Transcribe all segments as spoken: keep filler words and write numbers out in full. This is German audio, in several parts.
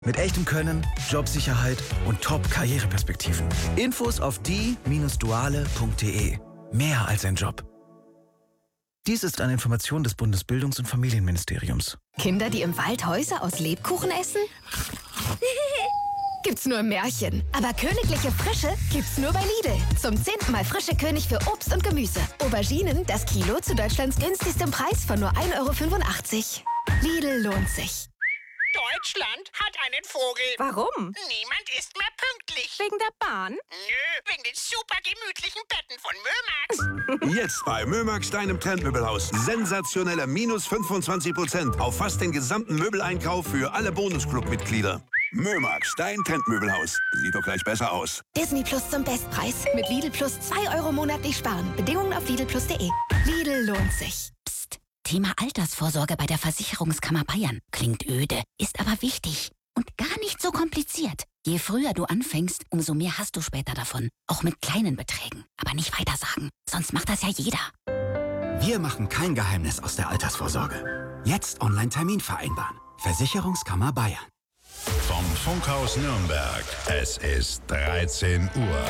Mit echtem Können, Jobsicherheit und Top-Karriereperspektiven. Infos auf die Bindestrich duale Punkt de. Mehr als ein Job. Dies ist eine Information des Bundesbildungs- und Familienministeriums. Kinder, die im Wald Häuser aus Lebkuchen essen? Gibt's nur im Märchen. Aber königliche Frische gibt's nur bei Lidl. Zum zehnten Mal frische König für Obst und Gemüse. Auberginen, das Kilo zu Deutschlands günstigstem Preis von nur ein Euro fünfundachtzig. Lidl lohnt sich. Deutschland hat einen Vogel. Warum? Niemand ist mehr pünktlich. Wegen der Bahn? Nö, wegen den super gemütlichen Betten von Mömax. Jetzt bei Mömax, deinem Trendmöbelhaus. Sensationelle minus fünfundzwanzig Prozent auf fast den gesamten Möbeleinkauf für alle Bonusclub-Mitglieder. Mömax, dein Trendmöbelhaus. Sieht doch gleich besser aus. Disney Plus zum Bestpreis. Mit Lidl Plus zwei Euro monatlich sparen. Bedingungen auf lidl plus punkt de. Lidl lohnt sich. Psst. Thema Altersvorsorge bei der Versicherungskammer Bayern. Klingt öde, ist aber wichtig. Und gar nicht so kompliziert. Je früher du anfängst, umso mehr hast du später davon. Auch mit kleinen Beträgen. Aber nicht weitersagen, sonst macht das ja jeder. Wir machen kein Geheimnis aus der Altersvorsorge. Jetzt Online-Termin vereinbaren. Versicherungskammer Bayern. Vom Funkhaus Nürnberg. Es ist dreizehn Uhr.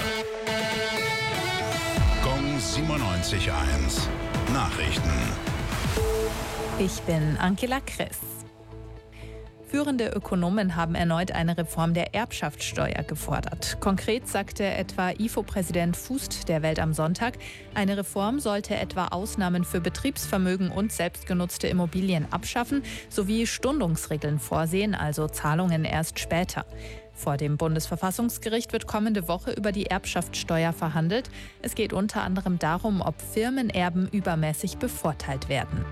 Gong siebenundneunzig Komma eins. Nachrichten. Ich bin Angela Kress. Führende Ökonomen haben erneut eine Reform der Erbschaftssteuer gefordert. Konkret sagte etwa I F O-Präsident Fußt der Welt am Sonntag, eine Reform sollte etwa Ausnahmen für Betriebsvermögen und selbstgenutzte Immobilien abschaffen, sowie Stundungsregeln vorsehen, also Zahlungen erst später. Vor dem Bundesverfassungsgericht wird kommende Woche über die Erbschaftssteuer verhandelt. Es geht unter anderem darum, ob Firmenerben übermäßig bevorteilt werden.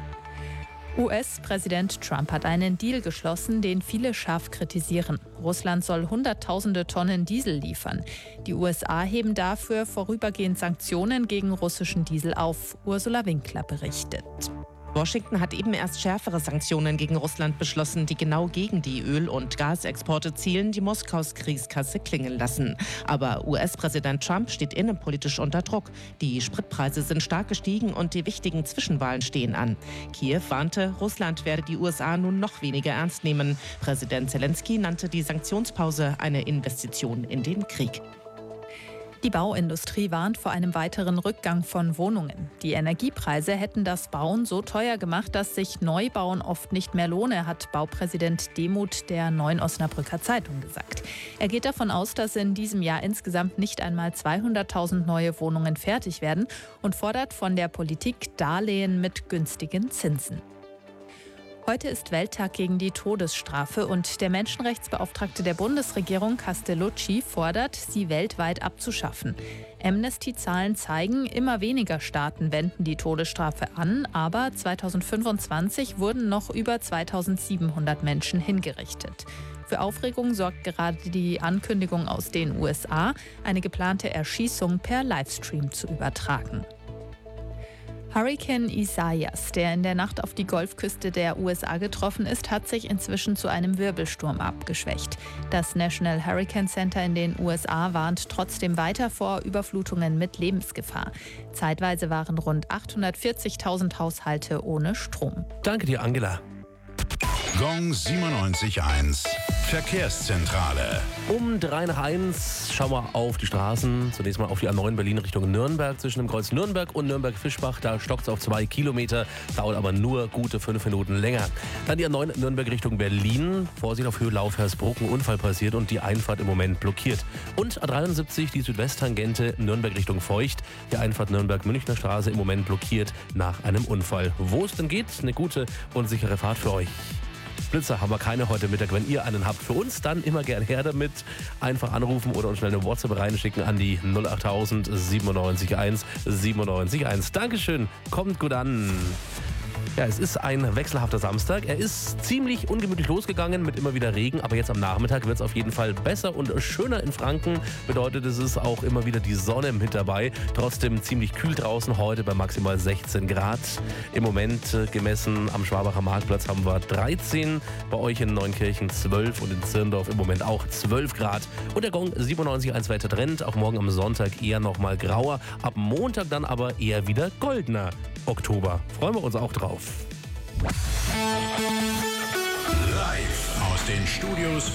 U S-Präsident Trump hat einen Deal geschlossen, den viele scharf kritisieren. Russland soll Hunderttausende Tonnen Diesel liefern. Die U S A heben dafür vorübergehend Sanktionen gegen russischen Diesel auf. Ursula Winkler berichtet. Washington hat eben erst schärfere Sanktionen gegen Russland beschlossen, die genau gegen die Öl- und Gasexporte zielen, die Moskaus Kriegskasse klingeln lassen. Aber U S-Präsident Trump steht innenpolitisch unter Druck. Die Spritpreise sind stark gestiegen und die wichtigen Zwischenwahlen stehen an. Kiew warnte, Russland werde die U S A nun noch weniger ernst nehmen. Präsident Zelensky nannte die Sanktionspause eine Investition in den Krieg. Die Bauindustrie warnt vor einem weiteren Rückgang von Wohnungen. Die Energiepreise hätten das Bauen so teuer gemacht, dass sich Neubauen oft nicht mehr lohne, hat Baupräsident Demuth der Neuen Osnabrücker Zeitung gesagt. Er geht davon aus, dass in diesem Jahr insgesamt nicht einmal zweihunderttausend neue Wohnungen fertig werden und fordert von der Politik Darlehen mit günstigen Zinsen. Heute ist Welttag gegen die Todesstrafe und der Menschenrechtsbeauftragte der Bundesregierung Castellucci fordert, sie weltweit abzuschaffen. Amnesty-Zahlen zeigen, immer weniger Staaten wenden die Todesstrafe an, aber zweitausendfünfundzwanzig wurden noch über zweitausendsiebenhundert Menschen hingerichtet. Für Aufregung sorgt gerade die Ankündigung aus den U S A, eine geplante Erschießung per Livestream zu übertragen. Hurrikan Isaias, der in der Nacht auf die Golfküste der U S A getroffen ist, hat sich inzwischen zu einem Wirbelsturm abgeschwächt. Das National Hurricane Center in den U S A warnt trotzdem weiter vor Überflutungen mit Lebensgefahr. Zeitweise waren rund achthundertvierzigtausend Haushalte ohne Strom. Danke dir, Angela. Gong siebenundneunzig Komma eins. Verkehrszentrale. Um drei nach eins schauen wir auf die Straßen. Zunächst mal auf die A neun Berlin Richtung Nürnberg. Zwischen dem Kreuz Nürnberg und Nürnberg-Fischbach. Da stockt es auf zwei Kilometer. Dauert aber nur gute fünf Minuten länger. Dann die A neun Nürnberg Richtung Berlin. Vorsicht auf Höhe Laufhersbrucken. Unfall passiert und die Einfahrt im Moment blockiert. Und A dreiundsiebzig die Südwesttangente Nürnberg Richtung Feucht. Die Einfahrt Nürnberg-Münchner Straße im Moment blockiert nach einem Unfall. Wo es denn geht, eine gute und sichere Fahrt für euch. Blitzer haben wir keine heute Mittag. Wenn ihr einen habt für uns, dann immer gern her damit. Einfach anrufen oder uns schnell eine WhatsApp reinschicken an die null achttausend siebenundneunzig eins siebenundneunzig eins. Dankeschön, kommt gut an. Ja, es ist ein wechselhafter Samstag. Er ist ziemlich ungemütlich losgegangen mit immer wieder Regen, aber jetzt am Nachmittag wird es auf jeden Fall besser und schöner in Franken. Bedeutet, es ist auch immer wieder die Sonne mit dabei. Trotzdem ziemlich kühl draußen heute bei maximal sechzehn Grad. Im Moment äh, gemessen am Schwabacher Marktplatz haben wir dreizehn, bei euch in Neunkirchen zwölf und in Zirndorf im Moment auch zwölf Grad. Und der Gong siebenundneunzig Komma eins weiter Trend, auch morgen am Sonntag eher nochmal grauer, ab Montag dann aber eher wieder goldener Oktober. Freuen wir uns auch drauf. Live aus den Studios